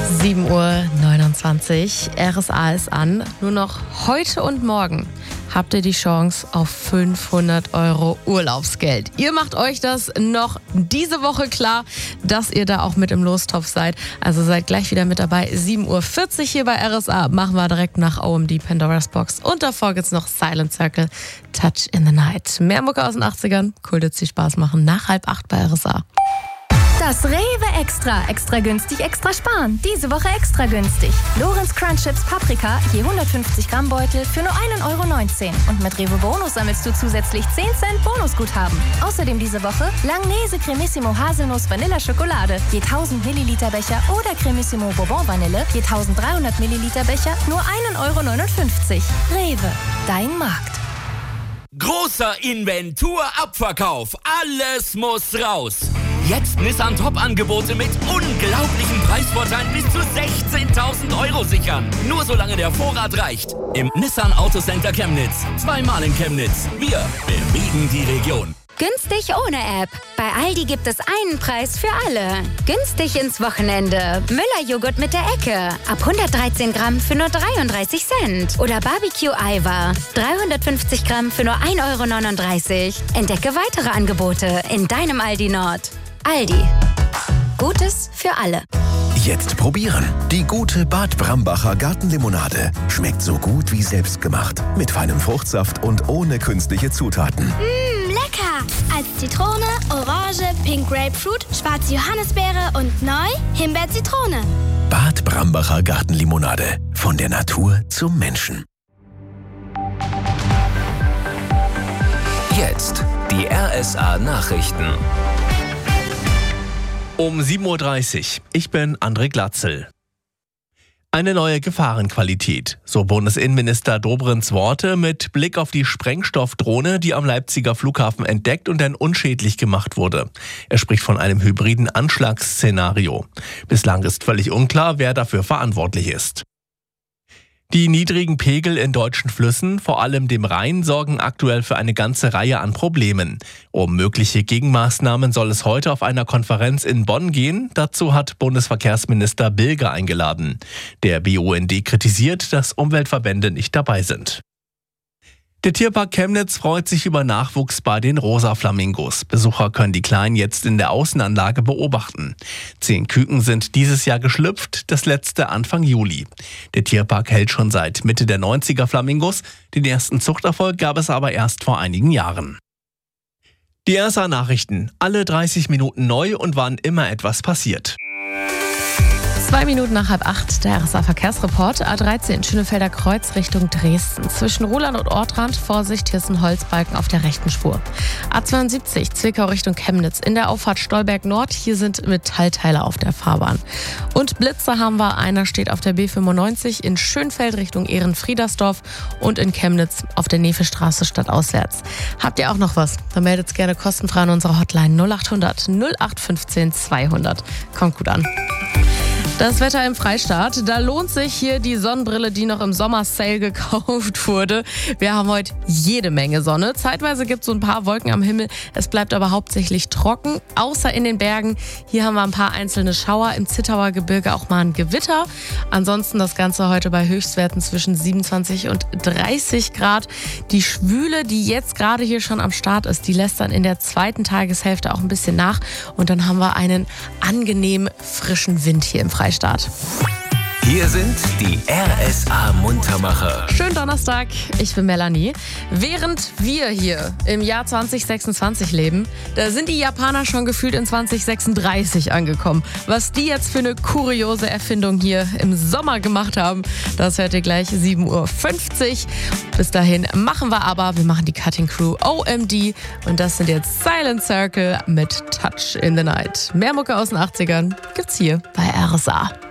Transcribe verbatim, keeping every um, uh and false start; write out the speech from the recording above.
sieben Uhr neunundzwanzig, R S A ist an. Nur noch heute und morgen habt ihr die Chance auf fünfhundert Euro Urlaubsgeld. Ihr macht euch das noch diese Woche klar, dass ihr da auch mit im Lostopf seid. Also seid gleich wieder mit dabei. sieben Uhr vierzig hier bei R S A. Machen wir direkt nach O M D Pandora's Box. Und davor gibt's noch Silent Circle, Touch in the Night. Mehr Mucke aus den achtzigern. Cool, dass sie Spaß machen. Nach halb acht bei R S A. Das Rewe Extra. Extra günstig, extra sparen. Diese Woche extra günstig. Lorenz Crunch Chips Paprika, je hundertfünfzig Gramm Beutel für nur ein Euro neunzehn. Und mit Rewe Bonus sammelst du zusätzlich zehn Cent Bonusguthaben. Außerdem diese Woche Langnese Cremissimo Haselnuss Vanilla Schokolade, je tausend Milliliter Becher oder Cremissimo Bourbon Vanille, je dreizehnhundert Milliliter Becher, nur ein Euro neunundfünfzig. Rewe, dein Markt. Großer Inventur-Abverkauf. Alles muss raus. Jetzt Nissan Top-Angebote mit unglaublichen Preisvorteilen bis zu sechzehntausend Euro sichern. Nur solange der Vorrat reicht. Im Nissan Autocenter Chemnitz. Zweimal in Chemnitz. Wir bewegen die Region. Günstig ohne App. Bei Aldi gibt es einen Preis für alle. Günstig ins Wochenende. Müller-Joghurt mit der Ecke. Ab hundertdreizehn Gramm für nur dreiunddreißig Cent. Oder Barbecue-Eiweiß. dreihundertfünfzig Gramm für nur ein Euro neununddreißig. Entdecke weitere Angebote in deinem Aldi Nord. Aldi. Gutes für alle. Jetzt probieren. Die gute Bad Brambacher Gartenlimonade. Schmeckt so gut wie selbstgemacht. Mit feinem Fruchtsaft und ohne künstliche Zutaten. Mmh, lecker! Als Zitrone, Orange, Pink Grapefruit, schwarze Johannisbeere und neu Himbeer-Zitrone. Bad Brambacher Gartenlimonade. Von der Natur zum Menschen. Jetzt die R S A Nachrichten. Um sieben Uhr dreißig. Ich bin André Glatzel. Eine neue Gefahrenqualität, so Bundesinnenminister Dobrins Worte mit Blick auf die Sprengstoffdrohne, die am Leipziger Flughafen entdeckt und dann unschädlich gemacht wurde. Er spricht von einem hybriden Anschlagsszenario. Bislang ist völlig unklar, wer dafür verantwortlich ist. Die niedrigen Pegel in deutschen Flüssen, vor allem dem Rhein, sorgen aktuell für eine ganze Reihe an Problemen. Um mögliche Gegenmaßnahmen soll es heute auf einer Konferenz in Bonn gehen. Dazu hat Bundesverkehrsminister Bilger eingeladen. Der B U N D kritisiert, dass Umweltverbände nicht dabei sind. Der Tierpark Chemnitz freut sich über Nachwuchs bei den Rosa-Flamingos. Besucher können die Kleinen jetzt in der Außenanlage beobachten. Zehn Küken sind dieses Jahr geschlüpft, das letzte Anfang Juli. Der Tierpark hält schon seit Mitte der neunziger Flamingos. Den ersten Zuchterfolg gab es aber erst vor einigen Jahren. Die R S A-Nachrichten. Alle dreißig Minuten neu und wann immer etwas passiert. Zwei Minuten nach halb acht, der R S A-Verkehrsreport. A dreizehn, Schönefelder Kreuz Richtung Dresden. Zwischen Roland und Ortrand, Vorsicht, hier ist ein Holzbalken auf der rechten Spur. A zweiundsiebzig, Zwickau Richtung Chemnitz. In der Auffahrt Stolberg Nord, hier sind Metallteile auf der Fahrbahn. Und Blitze haben wir, einer steht auf der B fünfundneunzig in Schönfeld Richtung Ehrenfriedersdorf und in Chemnitz auf der Nevestraße stadtauswärts. Habt ihr auch noch was? Dann meldet gerne kostenfrei an unserer Hotline null achthundert null acht fünfzehn zweihundert. Kommt gut an. Das Wetter im Freistaat, da lohnt sich hier die Sonnenbrille, die noch im Sommersale gekauft wurde. Wir haben heute jede Menge Sonne. Zeitweise gibt es so ein paar Wolken am Himmel. Es bleibt aber hauptsächlich trocken, außer in den Bergen. Hier haben wir ein paar einzelne Schauer, im Zittauer Gebirge auch mal ein Gewitter. Ansonsten das Ganze heute bei Höchstwerten zwischen siebenundzwanzig und dreißig Grad. Die Schwüle, die jetzt gerade hier schon am Start ist, die lässt dann in der zweiten Tageshälfte auch ein bisschen nach. Und dann haben wir einen angenehm frischen Wind hier im Freistaat. Start. Hier sind die R S A-Muntermacher. Schönen Donnerstag, ich bin Melanie. Während wir hier im Jahr zwanzig sechsundzwanzig leben, da sind die Japaner schon gefühlt in zwanzig sechsunddreißig angekommen. Was die jetzt für eine kuriose Erfindung hier im Sommer gemacht haben, das hört ihr gleich sieben Uhr fünfzig. Bis dahin machen wir aber, wir machen die Cutting Crew O M D und das sind jetzt Silent Circle mit Touch in the Night. Mehr Mucke aus den achtzigern gibt's hier bei R S A.